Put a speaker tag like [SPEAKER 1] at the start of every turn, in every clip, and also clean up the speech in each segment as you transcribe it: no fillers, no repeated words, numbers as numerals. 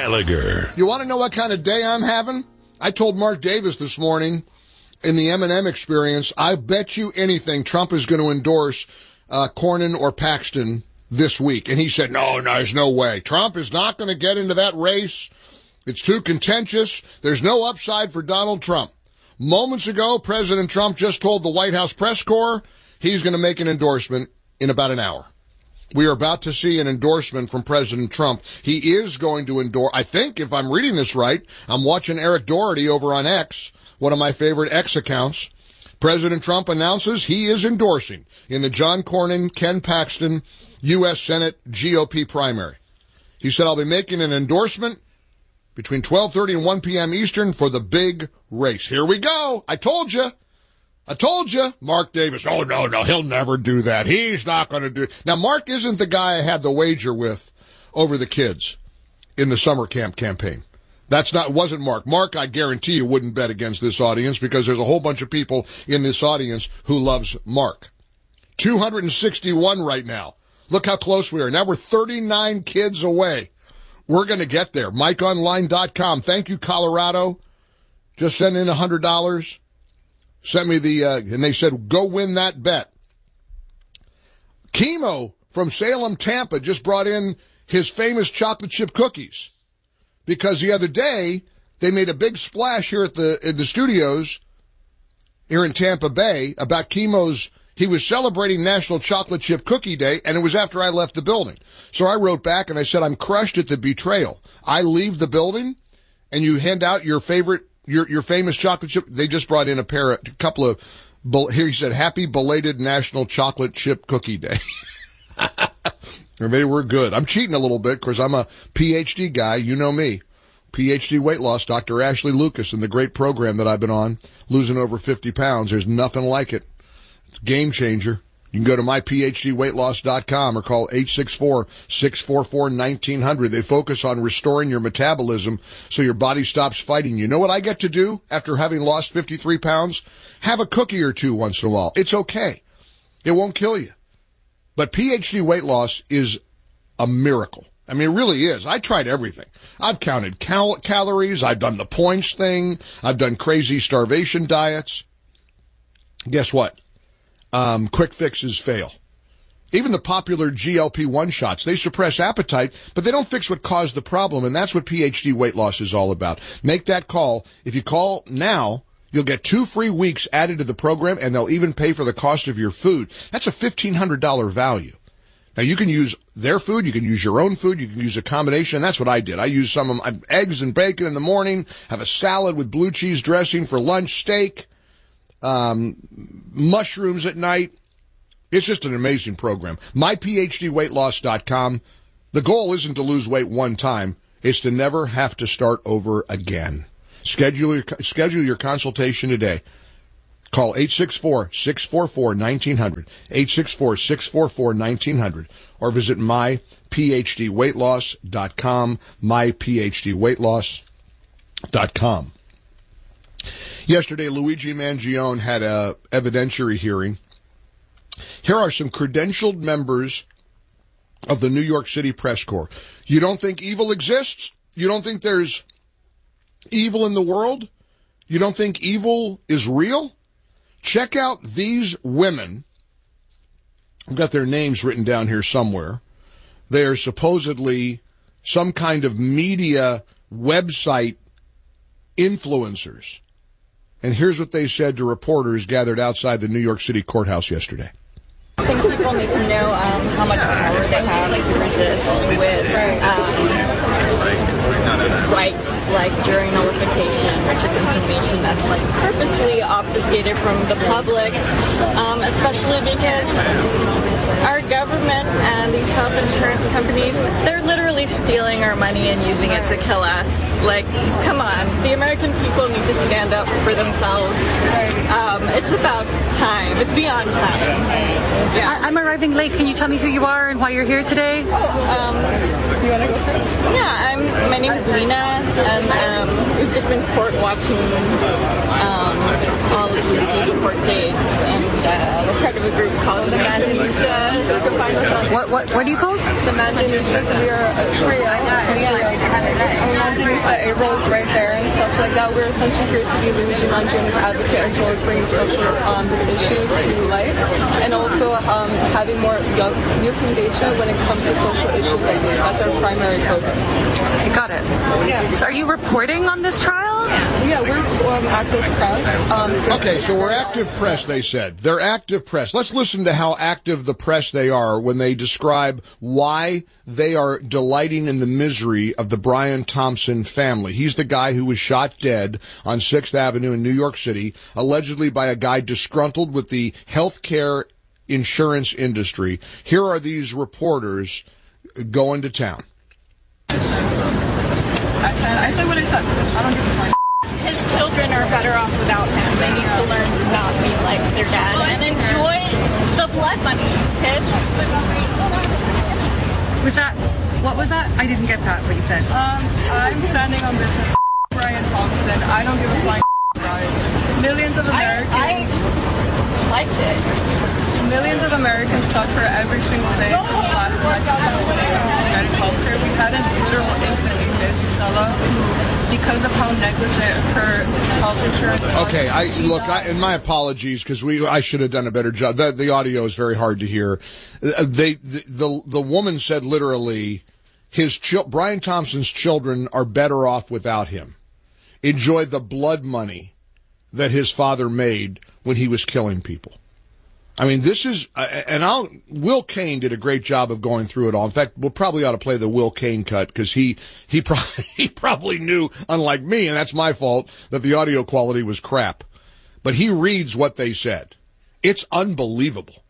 [SPEAKER 1] Gallagher.
[SPEAKER 2] You want to know what kind of day I'm having? I told Mark Davis this morning in the M&M Experience, I bet you anything Trump is going to endorse Cornyn or Paxton this week. And he said, no, there's no way. Trump is not going to get into that race. It's too contentious. There's no upside for Donald Trump. Moments ago, President Trump just told the White House press corps he's going to make an endorsement in about an hour. We are about to see an endorsement from President Trump. He is going to endorse, I think, if I'm reading this right, I'm watching Eric Doherty over on X, one of my favorite X accounts. President Trump announces he is endorsing in the John Cornyn, Ken Paxton, U.S. Senate GOP primary. He said, I'll be making an endorsement between 12:30 and 1 p.m. Eastern for the big race. Here we go. I told you. Mark Davis. Oh, no, he'll never do that. He's not going to do it. Now, Mark isn't the guy I had the wager with over the kids in the summer camp campaign. Wasn't Mark. Mark, I guarantee you, wouldn't bet against this audience because there's a whole bunch of people in this audience who loves Mark. 261 right now. Look how close we are. Now we're 39 kids away. We're going to get there. MikeOnline.com. Thank you, Colorado. Just send in $100. Sent me and they said, go win that bet. Chemo from Salem, Tampa just brought in his famous chocolate chip cookies because the other day they made a big splash here at the studios here in Tampa Bay about Chemo's. He was celebrating National Chocolate Chip Cookie Day, and it was after I left the building. So I wrote back and I said, I'm crushed at the betrayal. I leave the building and you hand out your favorite your famous chocolate chip. They just brought in a couple of, here he said, happy belated National Chocolate Chip Cookie Day. Or maybe we're good. I'm cheating a little bit because I'm a PhD guy. You know me. PhD weight loss, Dr. Ashley Lucas, and the great program that I've been on, losing over 50 pounds. There's nothing like it. It's a game changer. You can go to myphdweightloss.com or call 864-644-1900. They focus on restoring your metabolism so your body stops fighting you. Know what I get to do after having lost 53 pounds? Have a cookie or two once in a while. It's okay. It won't kill you. But PhD weight loss is a miracle. I mean, it really is. I tried everything. I've counted calories. I've done the points thing. I've done crazy starvation diets. Guess what? Quick fixes fail. Even the popular GLP-1 shots, they suppress appetite, but they don't fix what caused the problem, and that's what PhD weight loss is all about. Make that call. If you call now, you'll get 2 free weeks added to the program, and they'll even pay for the cost of your food. That's a $1,500 value. Now, you can use their food, you can use your own food, you can use a combination, and that's what I did. I used some of my eggs and bacon in the morning, have a salad with blue cheese dressing for lunch, steak, mushrooms at night. It's just an amazing program. MyPhDweightloss.com. The goal isn't to lose weight one time. It's to never have to start over again. Schedule your consultation today. Call 864-644-1900, 864-644-1900, or visit myphdweightloss.com, myphdweightloss.com. Yesterday, Luigi Mangione had a evidentiary hearing. Here are some credentialed members of the New York City Press Corps. You don't think evil exists? You don't think there's evil in the world? You don't think evil is real? Check out these women. I've got their names written down here somewhere. They are supposedly some kind of media website influencers. And here's what they said to reporters gathered outside the New York City courthouse yesterday.
[SPEAKER 3] I think people need to know how much power they have to resist with rights like jury nullification, which is information that's like purposely obfuscated from the public, especially because our government and these health insurance companies, they're literally stealing our money and using it to kill us. Like, come on, the American people need to stand up for themselves. It's about time. It's beyond time. Yeah.
[SPEAKER 4] I'm arriving late. Can you tell me who you are and why you're here today?
[SPEAKER 3] You want to go first? Yeah, my name is Lena, and we've just been court watching all of Luigi's court dates, and we're part of a group called the Mangianistas.
[SPEAKER 4] What are you called?
[SPEAKER 3] The Mangianistas. We are a trio.
[SPEAKER 1] news that April is right there and stuff like that. We're essentially here to be Luigi Mangioni's advocate as well as bringing social issues to light, and also having more youth engagement when it comes to social issues like these. That's our primary focus.
[SPEAKER 4] Okay, got it.
[SPEAKER 1] Yeah.
[SPEAKER 4] So are you reporting on this trial?
[SPEAKER 1] Yeah, we're active press.
[SPEAKER 2] Okay, so we're active press, they said. They're active press. Let's listen to how active the press they are when they describe why they are delighting in the misery of the Brian Thompson family. He's the guy who was shot dead on 6th Avenue in New York City, allegedly by a guy disgruntled with the healthcare insurance industry. Here are these reporters going to town.
[SPEAKER 1] I said what I said. I don't give a fuck.
[SPEAKER 3] His children are better off without him. They need to learn to not be like their dad and enjoy the blood money, kids.
[SPEAKER 4] What was that? I didn't get that, what you said.
[SPEAKER 1] I'm standing on business. Brian Thompson. I don't give a fuck. Millions of Americans.
[SPEAKER 3] I liked it.
[SPEAKER 1] Millions of Americans suffer every single day from the lack of United Healthcare. We had an 8-year-old infant named Gisela who, because of how negligent her health insurance.
[SPEAKER 2] Okay, and my apologies because I should have done a better job. The audio is very hard to hear. The woman said literally, Brian Thompson's children are better off without him. Enjoy the blood money that his father made when he was killing people. I mean, this is, Will Kane did a great job of going through it all. In fact, we'll probably ought to play the Will Kane cut because he probably knew, unlike me, and that's my fault, that the audio quality was crap. But he reads what they said. It's unbelievable.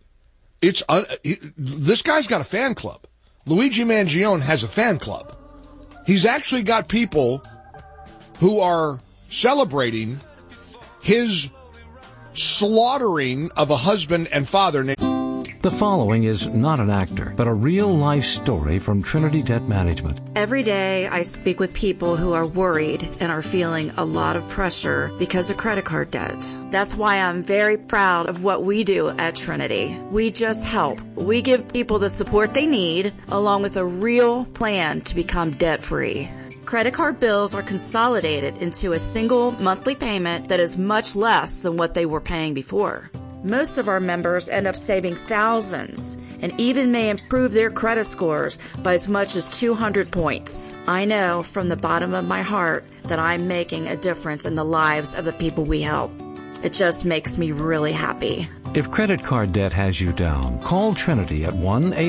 [SPEAKER 2] This guy's got a fan club. Luigi Mangione has a fan club. He's actually got people who are celebrating his slaughtering of a husband and father.
[SPEAKER 5] The following is not an actor, but a real-life story from Trinity Debt Management.
[SPEAKER 6] Every day I speak with people who are worried and are feeling a lot of pressure because of credit card debt. That's why I'm very proud of what we do at Trinity. We just help. We give people the support they need, along with a real plan to become debt-free. Credit card bills are consolidated into a single monthly payment that is much less than what they were paying before. Most of our members end up saving thousands and even may improve their credit scores by as much as 200 points. I know from the bottom of my heart that I'm making a difference in the lives of the people we help. It just makes me really happy.
[SPEAKER 5] If credit card debt has you down, call Trinity at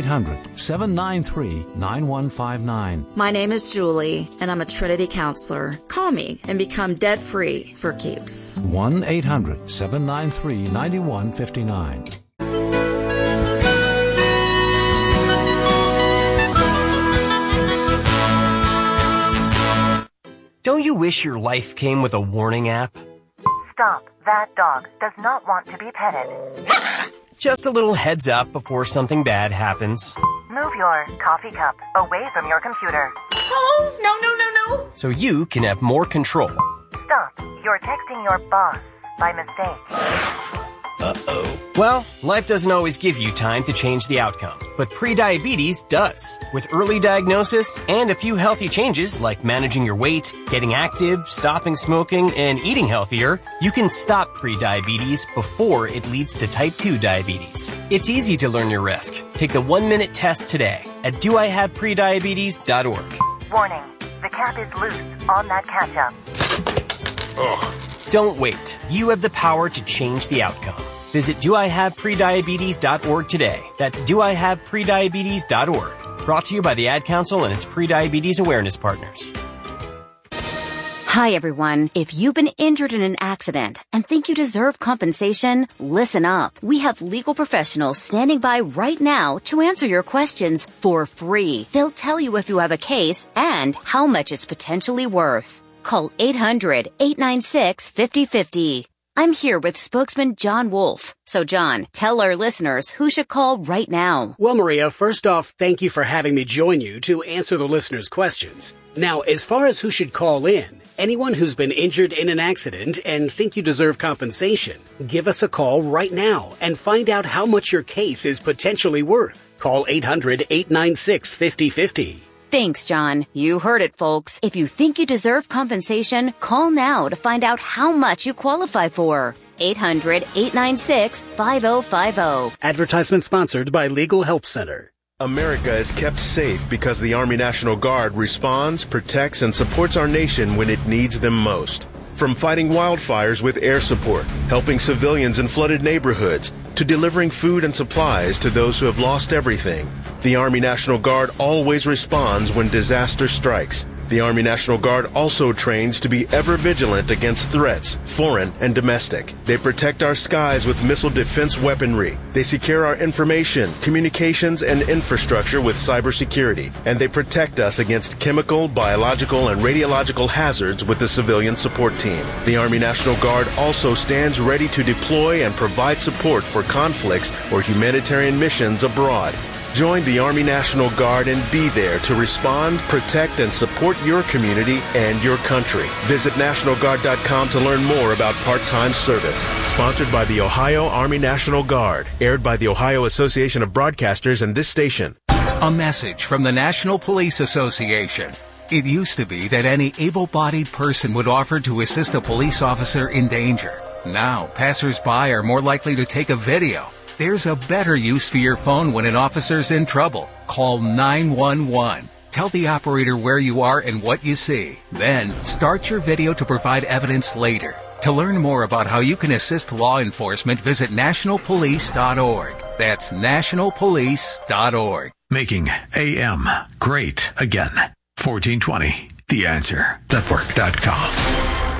[SPEAKER 5] 1-800-793-9159.
[SPEAKER 6] My name is Julie, and I'm a Trinity counselor. Call me and become debt-free for keeps.
[SPEAKER 5] 1-800-793-9159.
[SPEAKER 7] Don't you wish your life came with a warning app?
[SPEAKER 8] Stop. That dog does not want to be petted.
[SPEAKER 7] Just a little heads up before something bad happens.
[SPEAKER 8] Move your coffee cup away from your computer.
[SPEAKER 3] Oh, no.
[SPEAKER 7] So you can have more control.
[SPEAKER 8] Stop. You're texting your boss by mistake.
[SPEAKER 7] Uh-oh. Well, life doesn't always give you time to change the outcome, but prediabetes does. With early diagnosis and a few healthy changes like managing your weight, getting active, stopping smoking, and eating healthier, you can stop prediabetes before it leads to type 2 diabetes. It's easy to learn your risk. Take the 1-minute test today at doihaveprediabetes.org.
[SPEAKER 8] Warning. The cap is loose on that ketchup.
[SPEAKER 7] Ugh. Don't wait. You have the power to change the outcome. Visit doihaveprediabetes.org today. That's doihaveprediabetes.org. Brought to you by the Ad Council and its prediabetes awareness partners.
[SPEAKER 9] Hi, everyone. If you've been injured in an accident and think you deserve compensation, listen up. We have legal professionals standing by right now to answer your questions for free. They'll tell you if you have a case and how much it's potentially worth. Call 800-896-5050. I'm here with spokesman John Wolf. So, John, tell our listeners who should call right now.
[SPEAKER 10] Well, Maria, first off, thank you for having me join you to answer the listeners' questions. Now, as far as who should call in, anyone who's been injured in an accident and think you deserve compensation, give us a call right now and find out how much your case is potentially worth. Call 800-896-5050.
[SPEAKER 9] Thanks, John. You heard it, folks. If you think you deserve compensation, call now to find out how much you qualify for. 800-896-5050.
[SPEAKER 10] Advertisement sponsored by Legal Help Center.
[SPEAKER 11] America is kept safe because the Army National Guard responds, protects, and supports our nation when it needs them most. From fighting wildfires with air support, helping civilians in flooded neighborhoods, to delivering food and supplies to those who have lost everything, the Army National Guard always responds when disaster strikes. The Army National Guard also trains to be ever vigilant against threats, foreign and domestic. They protect our skies with missile defense weaponry. They secure our information, communications, and infrastructure with cybersecurity. And they protect us against chemical, biological, and radiological hazards with the civilian support team. The Army National Guard also stands ready to deploy and provide support for conflicts or humanitarian missions abroad. Join the Army National Guard and be there to respond, protect, and support your community and your country. Visit NationalGuard.com to learn more about part-time service. Sponsored by the Ohio Army National Guard. Aired by the Ohio Association of Broadcasters and this station.
[SPEAKER 12] A message from the National Police Association. It used to be that any able-bodied person would offer to assist a police officer in danger. Now, passers-by are more likely to take a video. There's a better use for your phone when an officer's in trouble. Call 911. Tell the operator where you are and what you see. Then, start your video to provide evidence later. To learn more about how you can assist law enforcement, visit nationalpolice.org. That's nationalpolice.org.
[SPEAKER 13] Making AM great again. 1420. The Answer. Network.com.